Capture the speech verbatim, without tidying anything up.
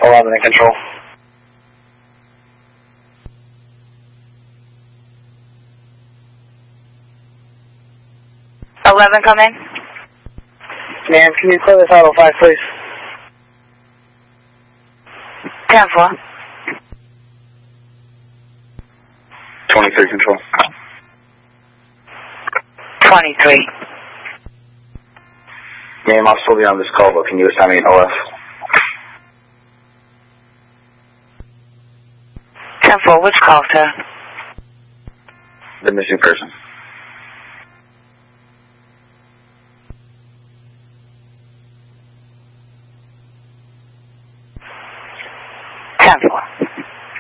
eleven in control. eleven, come in. Ma'am, can you clear this auto five, please? ten four. twenty-three control. twenty-three. Ma'am, I'll still be on this call, but can you assign me an O F? ten four, which call, sir? The missing person.